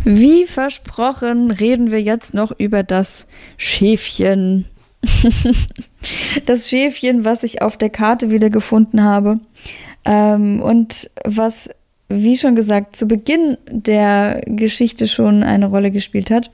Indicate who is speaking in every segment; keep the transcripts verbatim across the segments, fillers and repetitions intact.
Speaker 1: Wie versprochen reden wir jetzt noch über das Schäfchen. Das Schäfchen, was ich auf der Karte wieder gefunden habe. Ähm, und was, wie schon gesagt, zu Beginn der Geschichte schon eine Rolle gespielt hat.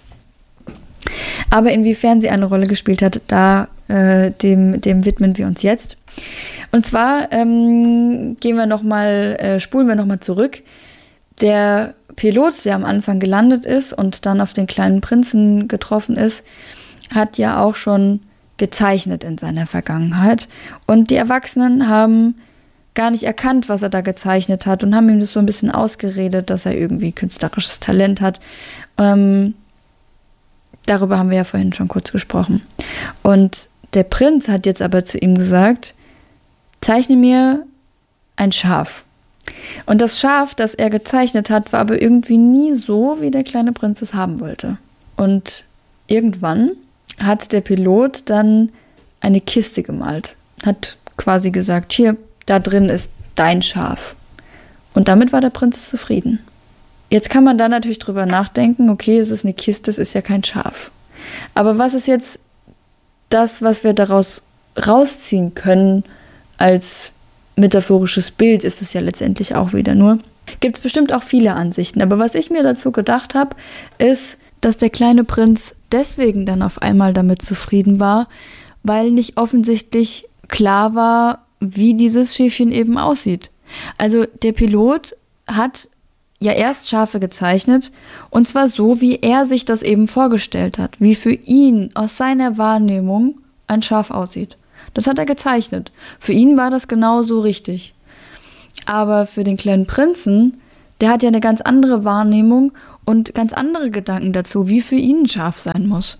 Speaker 1: Aber inwiefern sie eine Rolle gespielt hat, da äh, dem, dem widmen wir uns jetzt. Und zwar ähm, gehen wir noch mal, äh, spulen wir nochmal zurück. Der Pilot, der am Anfang gelandet ist und dann auf den kleinen Prinzen getroffen ist, hat ja auch schon gezeichnet in seiner Vergangenheit. Und die Erwachsenen haben gar nicht erkannt, was er da gezeichnet hat und haben ihm das so ein bisschen ausgeredet, dass er irgendwie künstlerisches Talent hat. Ähm, darüber haben wir ja vorhin schon kurz gesprochen. Und der Prinz hat jetzt aber zu ihm gesagt, zeichne mir ein Schaf. Und das Schaf, das er gezeichnet hat, war aber irgendwie nie so, wie der kleine Prinz es haben wollte. Und irgendwann hat der Pilot dann eine Kiste gemalt. Hat quasi gesagt, hier, da drin ist dein Schaf. Und damit war der Prinz zufrieden. Jetzt kann man da natürlich drüber nachdenken, okay, es ist eine Kiste, es ist ja kein Schaf. Aber was ist jetzt das, was wir daraus rausziehen können als metaphorisches Bild, ist es ja letztendlich auch wieder nur. Gibt es bestimmt auch viele Ansichten. Aber was ich mir dazu gedacht habe, ist, dass der kleine Prinz deswegen dann auf einmal damit zufrieden war, weil nicht offensichtlich klar war, wie dieses Schäfchen eben aussieht. Also der Pilot hat ja erst Schafe gezeichnet und zwar so, wie er sich das eben vorgestellt hat, wie für ihn aus seiner Wahrnehmung ein Schaf aussieht. Das hat er gezeichnet. Für ihn war das genauso richtig. Aber für den kleinen Prinzen, der hat ja eine ganz andere Wahrnehmung und ganz andere Gedanken dazu, wie für ihn ein Schaf sein muss.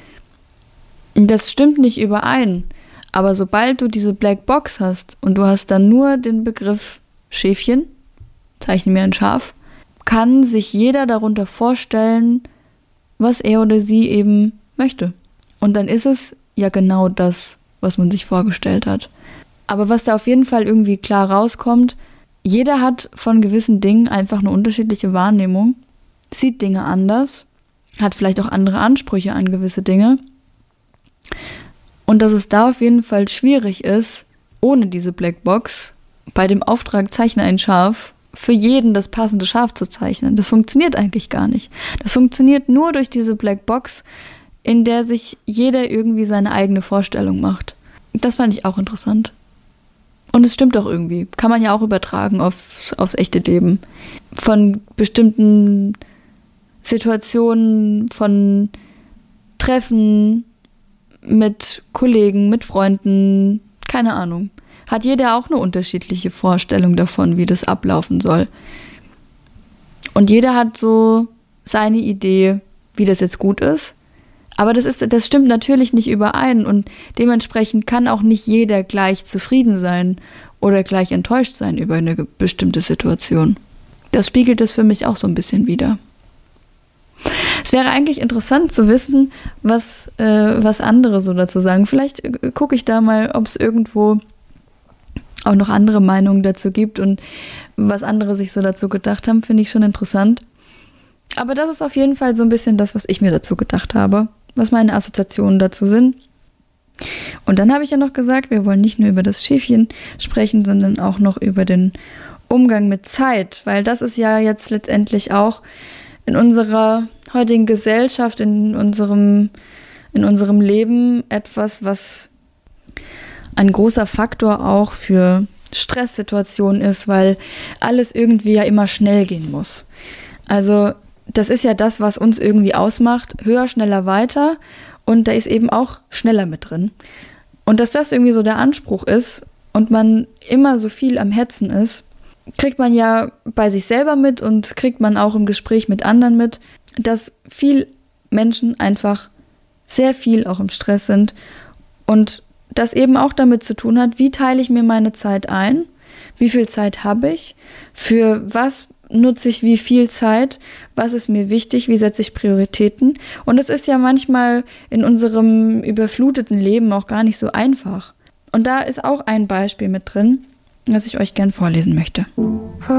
Speaker 1: Das stimmt nicht überein. Aber sobald du diese Black Box hast und du hast dann nur den Begriff Schäfchen, zeichne mir ein Schaf, kann sich jeder darunter vorstellen, was er oder sie eben möchte. Und dann ist es ja genau das, was man sich vorgestellt hat. Aber was da auf jeden Fall irgendwie klar rauskommt, jeder hat von gewissen Dingen einfach eine unterschiedliche Wahrnehmung, sieht Dinge anders, hat vielleicht auch andere Ansprüche an gewisse Dinge. Und dass es da auf jeden Fall schwierig ist, ohne diese Blackbox, bei dem Auftrag zeichne ein Schaf, für jeden das passende Schaf zu zeichnen. Das funktioniert eigentlich gar nicht. Das funktioniert nur durch diese Blackbox, in der sich jeder irgendwie seine eigene Vorstellung macht. Das fand ich auch interessant. Und es stimmt auch irgendwie. Kann man ja auch übertragen aufs, aufs echte Leben. Von bestimmten Situationen, von Treffen mit Kollegen, mit Freunden, keine Ahnung. Hat jeder auch eine unterschiedliche Vorstellung davon, wie das ablaufen soll. Und jeder hat so seine Idee, wie das jetzt gut ist. Aber das ist, das stimmt natürlich nicht überein und dementsprechend kann auch nicht jeder gleich zufrieden sein oder gleich enttäuscht sein über eine bestimmte Situation. Das spiegelt das für mich auch so ein bisschen wider. Es wäre eigentlich interessant zu wissen, was, äh, was andere so dazu sagen. Vielleicht äh, gucke ich da mal, ob es irgendwo auch noch andere Meinungen dazu gibt und was andere sich so dazu gedacht haben, finde ich schon interessant. Aber das ist auf jeden Fall so ein bisschen das, was ich mir dazu gedacht habe, was meine Assoziationen dazu sind. Und dann habe ich ja noch gesagt, wir wollen nicht nur über das Schäfchen sprechen, sondern auch noch über den Umgang mit Zeit, weil das ist ja jetzt letztendlich auch in unserer heutigen Gesellschaft, in unserem, in unserem Leben etwas, was ein großer Faktor auch für Stresssituationen ist, weil alles irgendwie ja immer schnell gehen muss. Also das ist ja das, was uns irgendwie ausmacht, höher, schneller, weiter und da ist eben auch schneller mit drin. Und dass das irgendwie so der Anspruch ist und man immer so viel am Hetzen ist, kriegt man ja bei sich selber mit und kriegt man auch im Gespräch mit anderen mit, dass viel Menschen einfach sehr viel auch im Stress sind und das eben auch damit zu tun hat, wie teile ich mir meine Zeit ein, wie viel Zeit habe ich, für was nutze ich wie viel Zeit, was ist mir wichtig, wie setze ich Prioritäten. Und es ist ja manchmal in unserem überfluteten Leben auch gar nicht so einfach. Und da ist auch ein Beispiel mit drin, das ich euch gern vorlesen möchte.